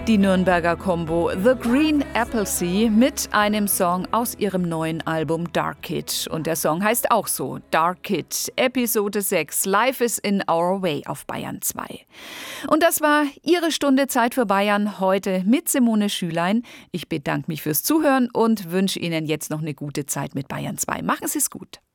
Die Nürnberger Combo The Green Appleseed mit einem Song aus ihrem neuen Album Dark Kid. Und der Song heißt auch so, Dark Kid, Episode 6, Life is in our way auf Bayern 2. Und das war Ihre Stunde Zeit für Bayern heute mit Simone Schülein. Ich bedanke mich fürs Zuhören und wünsche Ihnen jetzt noch eine gute Zeit mit Bayern 2. Machen Sie es gut.